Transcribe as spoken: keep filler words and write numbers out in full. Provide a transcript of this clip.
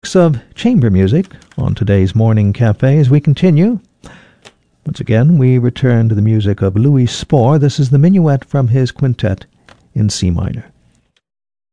mix of chamber music on today's Morning Cafe as we continue. Once again, we return to the music of Louis Spohr. This is the Minuet from his quintet in C minor.